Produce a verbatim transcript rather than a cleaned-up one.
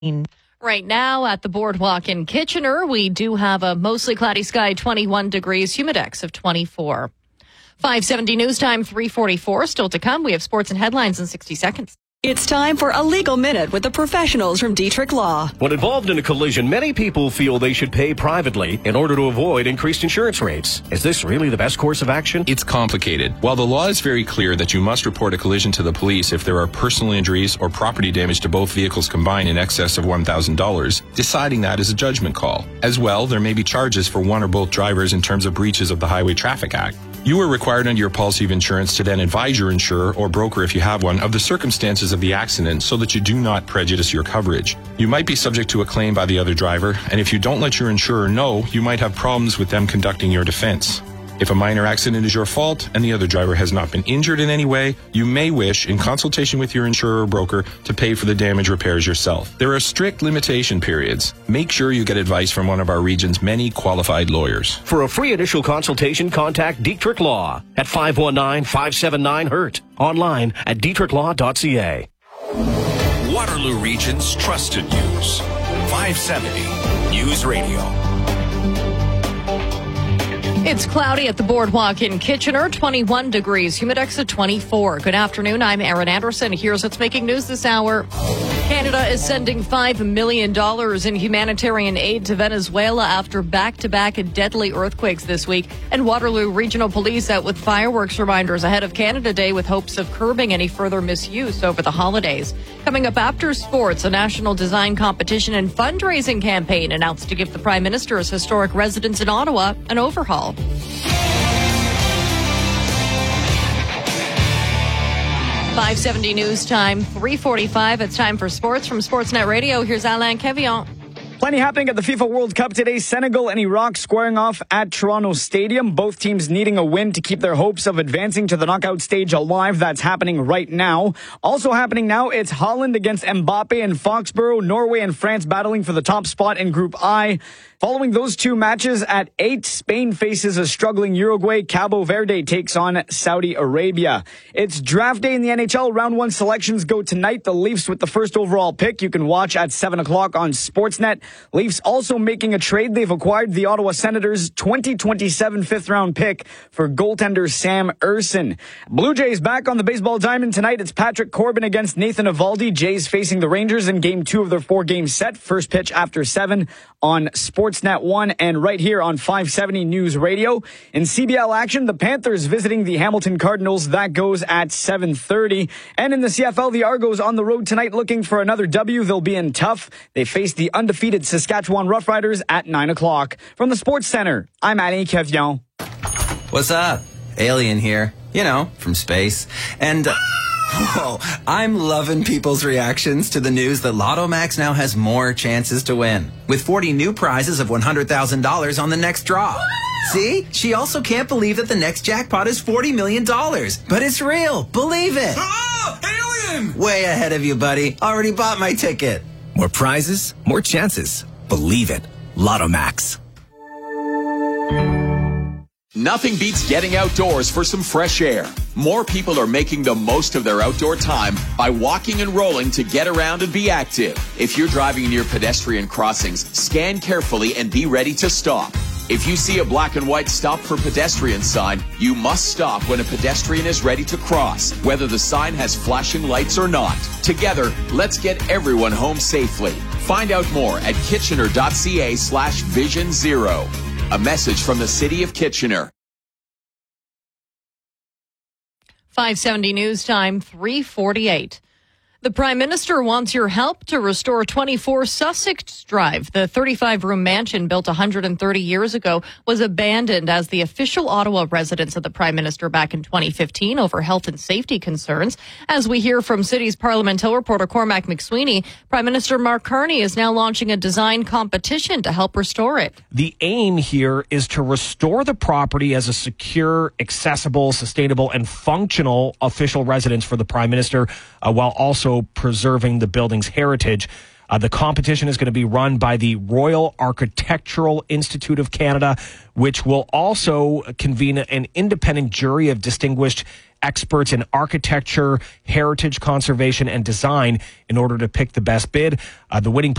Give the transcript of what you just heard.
Right now at the Boardwalk in Kitchener, we do have a mostly cloudy sky, twenty-one degrees, humidex of twenty-four. five seventy News Time, three forty-four. Still to come, we have sports and headlines in sixty seconds. It's time for a legal minute with the professionals from Dietrich Law. When involved in a collision, many people feel they should pay privately in order to avoid increased insurance rates. Is this really the best course of action? It's complicated. While the law is very clear that you must report a collision to the police if there are personal injuries or property damage to both vehicles combined in excess of one thousand dollars, deciding that is a judgment call. As well, there may be charges for one or both drivers in terms of breaches of the Highway Traffic Act. You are required under your policy of insurance to then advise your insurer or broker, if you have one, of the circumstances of the accident so that you do not prejudice your coverage. You might be subject to a claim by the other driver, and if you don't let your insurer know, you might have problems with them conducting your defense. If a minor accident is your fault and the other driver has not been injured in any way, you may wish, in consultation with your insurer or broker, to pay for the damage repairs yourself. There are strict limitation periods. Make sure you get advice from one of our region's many qualified lawyers. For a free initial consultation, contact Dietrich Law at five one nine, five seven nine, H U R T. Online at dietrich law dot c a. Waterloo Region's trusted news. five seventy News Radio. It's cloudy at the Boardwalk in Kitchener, twenty-one degrees, humidex at twenty-four. Good afternoon, I'm Erin Anderson. Here's what's making news this hour. Canada is sending five million dollars in humanitarian aid to Venezuela after back-to-back deadly earthquakes this week. And Waterloo Regional Police out with fireworks reminders ahead of Canada Day with hopes of curbing any further misuse over the holidays. Coming up after sports, a national design competition and fundraising campaign announced to give the Prime Minister's historic residence in Ottawa an overhaul. five seventy News Time, three forty-five. It's time for sports from Sportsnet Radio. Here's Alain Quevillon. Plenty happening at the FIFA World Cup today. Senegal and Iraq squaring off at Toronto Stadium. Both teams needing a win to keep their hopes of advancing to the knockout stage alive. That's happening right now. Also happening now, it's Holland against Mbappe and Foxborough. Norway and France battling for the top spot in Group I. Following those two matches at eight, Spain faces a struggling Uruguay. Cabo Verde takes on Saudi Arabia. It's draft day in the N H L. Round one selections go tonight. The Leafs with the first overall pick. You can watch at seven o'clock on Sportsnet. Leafs also making a trade. They've acquired the Ottawa Senators' twenty twenty-seven fifth round pick for goaltender Sam Erson. Blue Jays back on the baseball diamond tonight. It's Patrick Corbin against Nathan Eovaldi. Jays facing the Rangers in game two of their four game set. First pitch after seven on Sportsnet one and right here on five seventy News Radio. In C B L action, the Panthers visiting the Hamilton Cardinals. That goes at seven thirty. And in the C F L, the Argos on the road tonight looking for another W. They'll be in tough. They face the undefeated Saskatchewan Roughriders at nine o'clock. From the Sports Center, I'm Alain Quevillon. What's up? Alien here. You know, from space. And... Uh, Whoa, I'm loving people's reactions to the news that Lotto Max now has more chances to win, with forty new prizes of one hundred thousand dollars on the next draw. See? She also can't believe that the next jackpot is forty million dollars. But it's real. Believe it. Ah, alien! Way ahead of you, buddy. Already bought my ticket. More prizes, more chances. Believe it. Lotto Max. Nothing beats getting outdoors for some fresh air. More people are making the most of their outdoor time by walking and rolling to get around and be active. If you're driving near pedestrian crossings, scan carefully and be ready to stop. If you see a black and white stop for pedestrian sign, you must stop when a pedestrian is ready to cross, whether the sign has flashing lights or not. Together, let's get everyone home safely. Find out more at kitchener.ca slash vision zero. A message from the City of Kitchener. five seventy News Time, three forty-eight. The Prime Minister wants your help to restore twenty-four Sussex Drive. The thirty-five room mansion built one hundred thirty years ago was abandoned as the official Ottawa residence of the Prime Minister back in twenty fifteen over health and safety concerns. As we hear from City's Parliament Hill reporter Cormac McSweeney, Prime Minister Mark Carney is now launching a design competition to help restore it. The aim here is to restore the property as a secure, accessible, sustainable, and functional official residence for the Prime Minister, uh, while also preserving the building's heritage. Uh, the competition is going to be run by the Royal Architectural Institute of Canada, which will also convene an independent jury of distinguished experts in architecture, heritage conservation, and design in order to pick the best bid. Uh, the winning